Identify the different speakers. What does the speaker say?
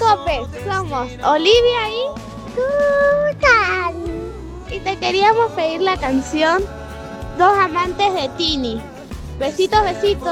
Speaker 1: López. Somos Olivia y Susan. Y te queríamos pedir la canción Dos amantes de Tini. Besitos, besitos.